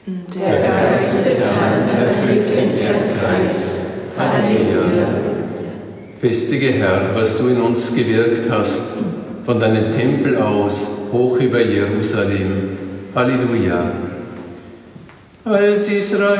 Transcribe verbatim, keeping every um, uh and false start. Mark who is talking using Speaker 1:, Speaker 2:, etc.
Speaker 1: Der Geist des Herrn erfüllt den Erdkreis. Halleluja.
Speaker 2: Festige Herr, was du in uns gewirkt hast, von deinem Tempel aus, hoch über Jerusalem. Halleluja. Als Israel